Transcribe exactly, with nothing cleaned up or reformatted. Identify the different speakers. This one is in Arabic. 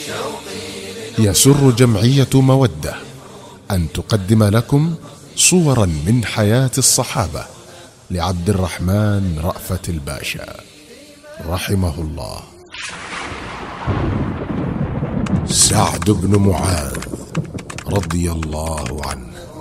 Speaker 1: يسر جمعية مودة أن تقدم لكم صورا من حياة الصحابة لعبد الرحمن رأفت الباشا رحمه الله. سعد بن معاذ رضي الله عنه.